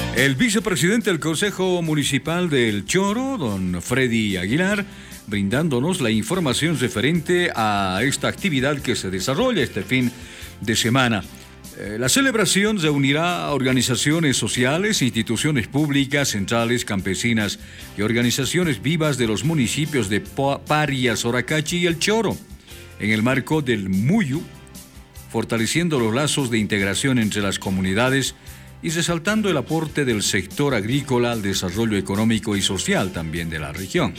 El vicepresidente del Consejo Municipal del Choro, don Freddy Aguilar, brindándonos la información referente a esta actividad que se desarrolla este fin de semana. La celebración reunirá a organizaciones sociales, instituciones públicas, centrales, campesinas y organizaciones vivas de los municipios de Paria, Soracachi y El Choro, en el marco del Muyu, fortaleciendo los lazos de integración entre las comunidades y resaltando el aporte del sector agrícola al desarrollo económico y social también de la región.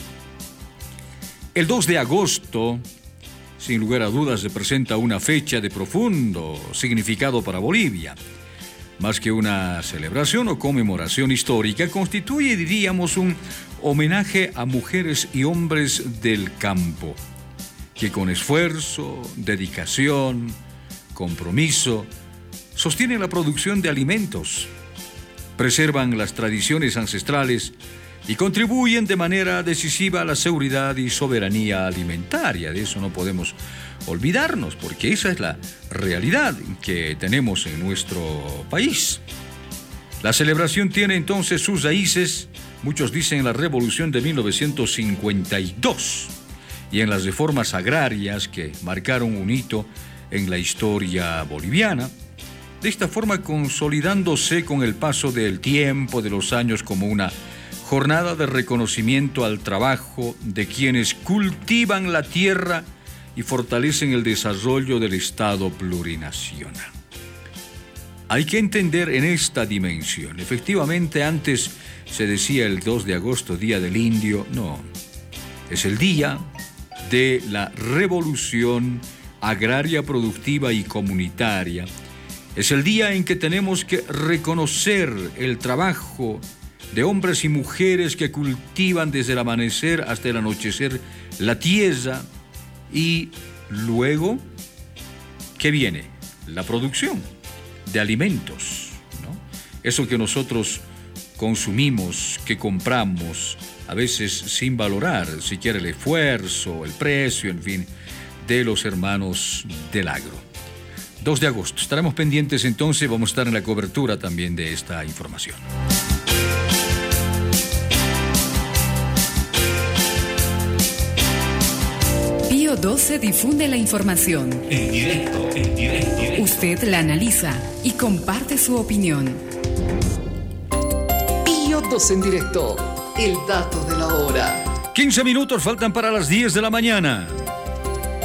El 2 de agosto, sin lugar a dudas, representa una fecha de profundo significado para Bolivia. Más que una celebración o conmemoración histórica, constituye, diríamos, un homenaje a mujeres y hombres del campo, que con esfuerzo, dedicación, compromiso, sostienen la producción de alimentos, preservan las tradiciones ancestrales y contribuyen de manera decisiva a la seguridad y soberanía alimentaria. De eso no podemos olvidarnos, porque esa es la realidad que tenemos en nuestro país. La celebración tiene entonces sus raíces, muchos dicen, en la Revolución de 1952 y en las reformas agrarias que marcaron un hito en la historia boliviana, de esta forma consolidándose con el paso del tiempo, de los años, como una jornada de reconocimiento al trabajo de quienes cultivan la tierra y fortalecen el desarrollo del Estado plurinacional. Hay que entender en esta dimensión. Efectivamente, antes se decía el 2 de agosto, Día del Indio. No, es el día de la revolución agraria, productiva y comunitaria. Es el día en que tenemos que reconocer el trabajo de hombres y mujeres que cultivan desde el amanecer hasta el anochecer la tierra, y luego, ¿qué viene? La producción de alimentos, ¿no? Eso que nosotros consumimos, que compramos, a veces sin valorar siquiera el esfuerzo, el precio, en fin, de los hermanos del agro. 2 de agosto. Estaremos pendientes entonces, vamos a estar en la cobertura también de esta información. Pío 12 difunde la información. En directo. Usted la analiza y comparte su opinión. Pío 12 en directo. El dato de la hora. 15 minutos faltan para las 10 de la mañana.